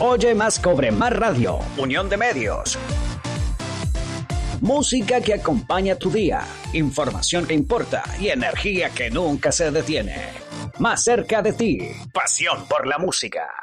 Oye Más, Cobre Más Radio. Unión de Medios. Música que acompaña tu día, información que importa y energía que nunca se detiene. Más cerca de ti, pasión por la música.